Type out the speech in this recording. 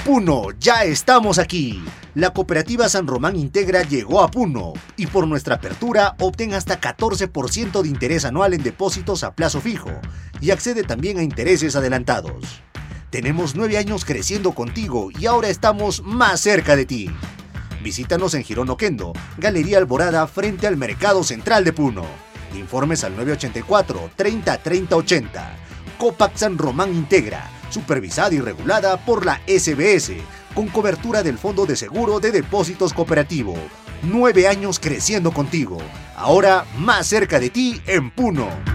Puno, ya estamos aquí. La cooperativa San Román Integra llegó a Puno y por nuestra apertura obtén hasta 14% de interés anual en depósitos a plazo fijo y accede también a intereses adelantados. Tenemos 9 años creciendo contigo y ahora estamos más cerca de ti. Visítanos en Girón Oquendo, Galería Alborada frente al Mercado Central de Puno. Informes al 984 30 30 80. Copac San Román Integra, supervisada y regulada por la SBS, con cobertura del Fondo de Seguro de Depósitos Cooperativo. 9 años creciendo contigo, ahora más cerca de ti en Puno.